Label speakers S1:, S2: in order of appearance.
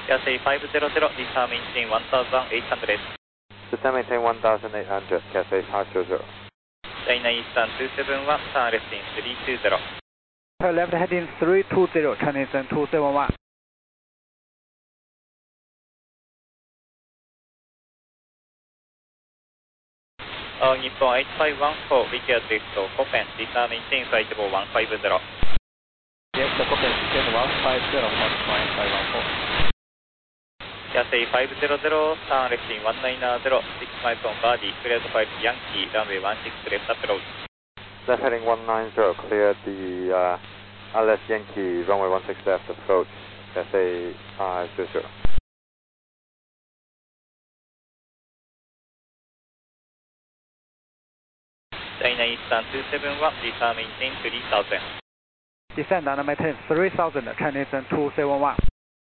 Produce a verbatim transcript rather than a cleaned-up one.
S1: Cathay five zero zero, disarm engine one thousand eight hundred です。
S2: Disarm maintain one thousand eight hundred, Cathay five zero zero.
S1: China Eastern two seven one, turn left in three two zero.
S3: Turn left heading three two zero, China Eastern two seven one.
S1: Uh, Nippon eight five one four, request lift to Koppen, disarm engine flight level one five zero.
S3: Yes, the Koppen descend one five zero, Nippon eight five one four.
S1: Cathay five zero zero, turn left in one nine zero, six miles on Birdie, clear to five Yankee, runway one six left approach.
S2: Left heading one nine zero, clear the uh, Alice Yankee, runway one six left approach, Cathay five zero zero.
S1: China Eastern two seven one, disarm engine three thousand.
S3: Descend and maintain three thousand, China Eastern two seven one.